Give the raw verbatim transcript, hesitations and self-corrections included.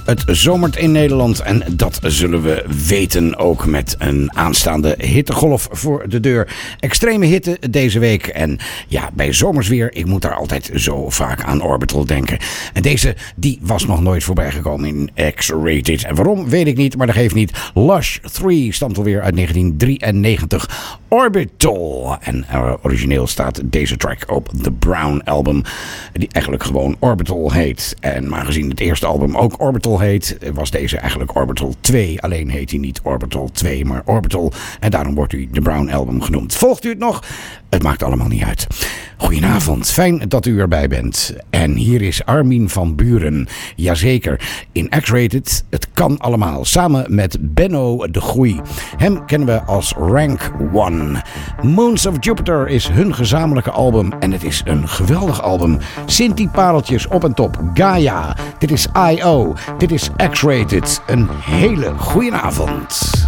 Het zomert in Nederland en dat zullen we weten ook met een aanstaande hittegolf voor de deur. Extreme hitte deze week en ja, bij zomersweer, ik moet daar altijd zo vaak aan Orbital denken. En deze, die was nog nooit voorbij gekomen in X-Rated. En waarom, weet ik niet, maar dat geeft niet. Lush drie stamt alweer uit negentien drieënnegentig. Orbital. En uh, origineel staat deze track op The Brown Album, die eigenlijk gewoon Orbital heet. En maar gezien het eerste album ook Orbital heet, was deze eigenlijk Orbital twee. Alleen heet hij niet Orbital twee, maar Orbital. En daarom wordt hij The Brown Album genoemd. Volgt u het nog? Het maakt allemaal niet uit. Goedenavond, fijn dat u erbij bent. En hier is Armin van Buuren. Jazeker, in X-Rated, het kan allemaal. Samen met Benno de Groei. Hem kennen we als Rank One. Moons of Jupiter is hun gezamenlijke album. En het is een geweldig album. Sinti-pareltjes op en top. Gaia. Dit is I O. Dit is X-Rated. Een hele goeie avond.